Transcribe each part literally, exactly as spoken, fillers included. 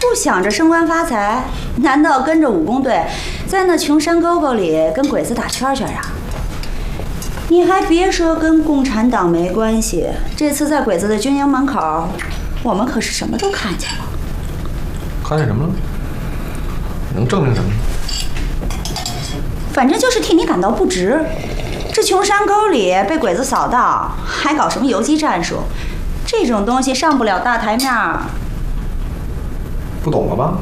就想着升官发财，难道跟着武工队在那穷山沟沟里跟鬼子打圈圈啊？你还别说跟共产党没关系，这次在鬼子的军营门口，我们可是什么都看见了。 看见什么了？能证明什么？ 反正就是替你感到不值。这穷山沟里被鬼子扫到，还搞什么游击战术？这种东西上不了大台面儿。 不懂了吧？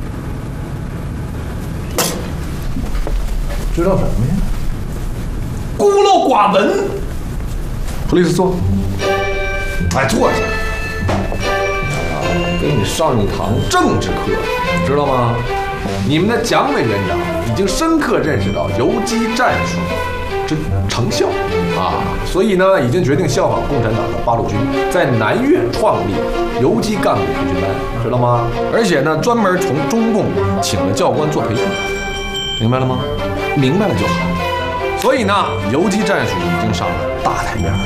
知道什么呀？孤陋寡闻。普利斯坐。哎，坐下。啊，给你上一堂政治课，知道吗？你们的蒋委员长已经深刻认识到游击战术之成效啊，所以呢，已经决定效仿共产党的八路军，在南岳创立游击干部培训班，知道吗？而且呢，专门从中共请了教官做培训，明白了吗？明白了就好。所以呢，游击战术已经上了大台面了。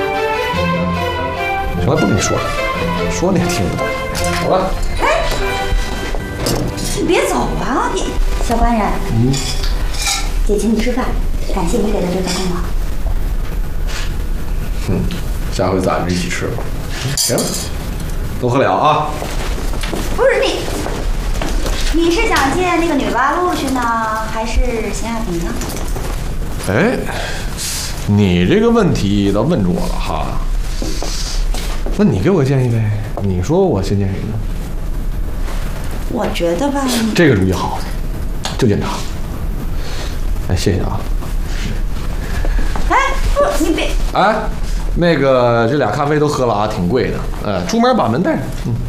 行了，不跟你说了，说你也听不懂。走了。 哎，你别走啊，你小官人。嗯。姐请你吃饭，感谢你给的这份功劳。 嗯，下回咱们一起吃吧。行，都喝了啊。 不是你，你是想见那个女八路去呢，还是邢亚平呢？ 哎，你这个问题倒问住我了哈。那你给我个建议呗？你说我先见谁呢？ 我觉得吧， 这个主意好，就见他。哎，谢谢啊。 哎，不，你别。 哎，那个这俩咖啡都喝了啊，挺贵的。呃，出门把门带上。嗯。